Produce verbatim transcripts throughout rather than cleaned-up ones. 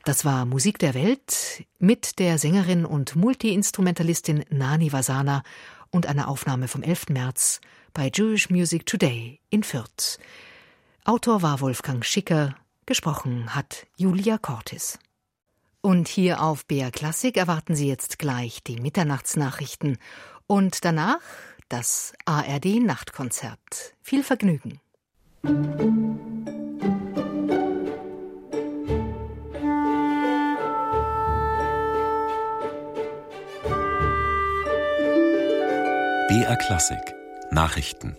Das war Musik der Welt mit der Sängerin und Multi-Instrumentalistin Nani Vasana und einer Aufnahme vom elften März bei Jewish Music Today in Fürth. Autor war Wolfgang Schicker, gesprochen hat Julia Cortis. Und hier auf B R Klassik erwarten Sie jetzt gleich die Mitternachtsnachrichten und danach das A R D-Nachtkonzert. Viel Vergnügen. B R Klassik Nachrichten.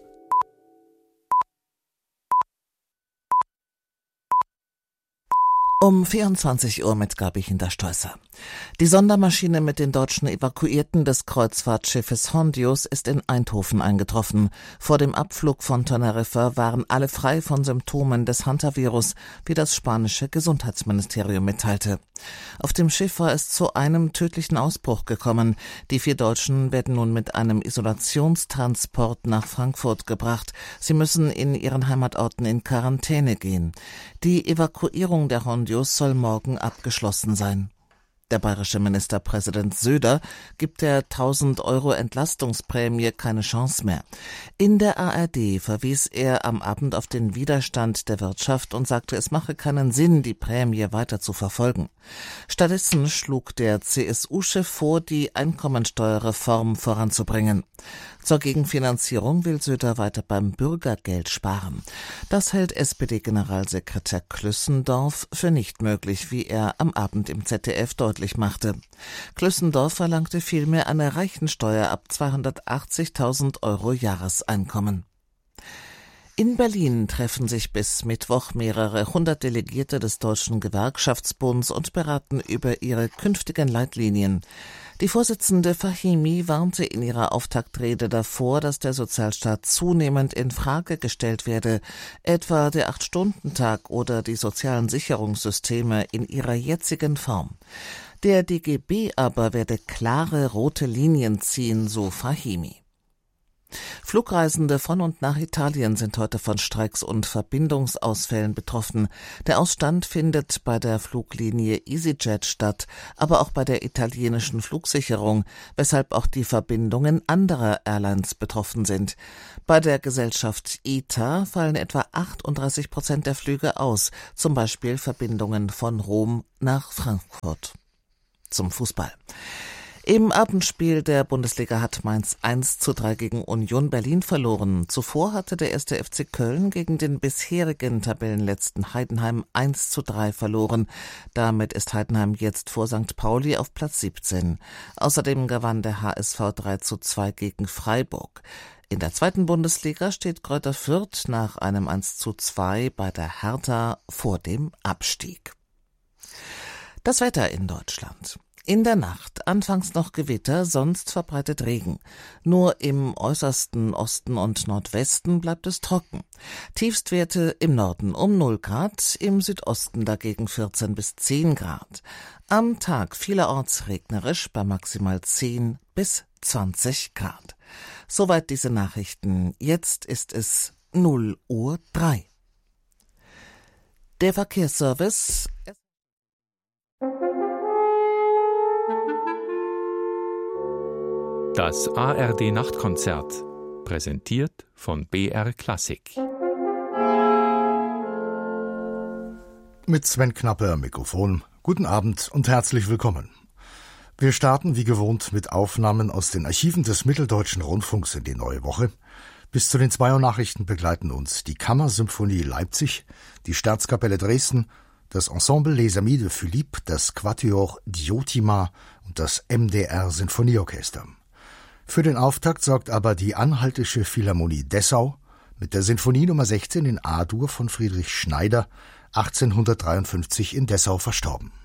Um vierundzwanzig Uhr mit Gabi Hinterstoesser. Die Sondermaschine mit den deutschen Evakuierten des Kreuzfahrtschiffes Hondius ist in Eindhoven eingetroffen. Vor dem Abflug von Teneriffa waren alle frei von Symptomen des Hantavirus, wie das spanische Gesundheitsministerium mitteilte. Auf dem Schiff war es zu einem tödlichen Ausbruch gekommen. Die vier Deutschen werden nun mit einem Isolationstransport nach Frankfurt gebracht. Sie müssen in ihren Heimatorten in Quarantäne gehen. Die Evakuierung der Hondius soll morgen abgeschlossen sein. Der bayerische Ministerpräsident Söder gibt der tausend Euro Entlastungsprämie keine Chance mehr. In der A R D verwies er am Abend auf den Widerstand der Wirtschaft und sagte, es mache keinen Sinn, die Prämie weiter zu verfolgen. Stattdessen schlug der C S U-Chef vor, die Einkommensteuerreform voranzubringen. Zur Gegenfinanzierung will Söder weiter beim Bürgergeld sparen. Das hält S P D-Generalsekretär Klüssendorf für nicht möglich, wie er am Abend im Z D F deutlich machte. Klüssendorf verlangte vielmehr eine Reichensteuer ab zweihundertachtzigtausend Euro Jahreseinkommen. In Berlin treffen sich bis Mittwoch mehrere hundert Delegierte des Deutschen Gewerkschaftsbunds und beraten über ihre künftigen Leitlinien. Die Vorsitzende Fahimi warnte in ihrer Auftaktrede davor, dass der Sozialstaat zunehmend in Frage gestellt werde, etwa der Acht-Stunden-Tag oder die sozialen Sicherungssysteme in ihrer jetzigen Form. Der D G B aber werde klare rote Linien ziehen, so Fahimi. Flugreisende von und nach Italien sind heute von Streiks und Verbindungsausfällen betroffen. Der Ausstand findet bei der Fluglinie EasyJet statt, aber auch bei der italienischen Flugsicherung, weshalb auch die Verbindungen anderer Airlines betroffen sind. Bei der Gesellschaft I T A fallen etwa achtunddreißig Prozent der Flüge aus, zum Beispiel Verbindungen von Rom nach Frankfurt. Zum Fußball. Im Abendspiel der Bundesliga hat Mainz eins zu drei gegen Union Berlin verloren. Zuvor hatte der erste F C Köln gegen den bisherigen Tabellenletzten Heidenheim eins zu drei verloren. Damit ist Heidenheim jetzt vor Sankt Pauli auf Platz siebzehn. Außerdem gewann der H S V drei zu zwei gegen Freiburg. In der zweiten Bundesliga steht Greuther Fürth nach einem eins zu zwei bei der Hertha vor dem Abstieg. Das Wetter in Deutschland. In der Nacht anfangs noch Gewitter, sonst verbreitet Regen. Nur im äußersten Osten und Nordwesten bleibt es trocken. Tiefstwerte im Norden um null Grad, im Südosten dagegen vierzehn bis zehn Grad. Am Tag vielerorts regnerisch bei maximal zehn bis zwanzig Grad. Soweit diese Nachrichten. Jetzt ist es null Uhr drei. Der Verkehrsservice. Das A R D-Nachtkonzert, präsentiert von B R Klassik. Mit Sven Knappe am Mikrofon. Guten Abend und herzlich willkommen. Wir starten wie gewohnt mit Aufnahmen aus den Archiven des Mitteldeutschen Rundfunks in die neue Woche. Bis zu den zwei Uhr Nachrichten begleiten uns die Kammersymphonie Leipzig, die Staatskapelle Dresden, das Ensemble Les Amis de Philippe, das Quatuor Diotima und das M D R-Sinfonieorchester. Für den Auftakt sorgt aber die Anhaltische Philharmonie Dessau mit der Sinfonie Nummer sechzehn in A-Dur von Friedrich Schneider, achtzehnhundertdreiundfünfzig in Dessau verstorben.